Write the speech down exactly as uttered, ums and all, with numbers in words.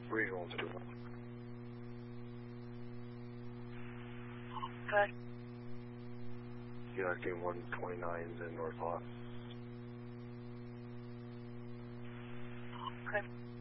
Regional two. Good. Connecting one twenty-nines in North Loss. Good.